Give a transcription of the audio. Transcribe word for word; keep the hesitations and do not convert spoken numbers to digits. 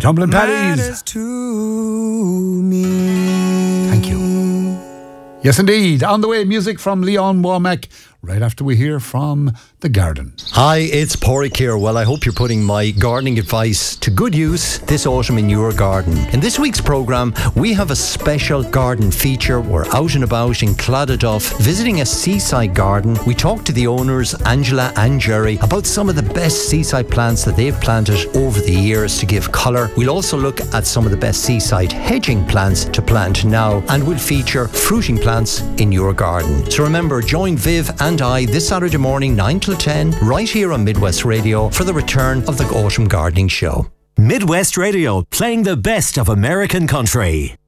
Tumbling Paddies. Matters to me. Thank you. Yes, indeed. On the way, music from Leon Womack, right after we hear from The Garden. Hi, it's Pádraig here. Well, I hope you're putting my gardening advice to good use this autumn in your garden. In this week's programme, we have a special garden feature. We're out and about in Cladaduff, visiting a seaside garden. We talk to the owners, Angela and Jerry, about some of the best seaside plants that they've planted over the years to give colour. We'll also look at some of the best seaside hedging plants to plant now, and we'll feature fruiting plants in your garden. So remember, join Viv and I this Saturday morning, nine till ten, right here on Midwest Radio for the return of the Autumn Gardening Show. Midwest Radio, playing the best of American country.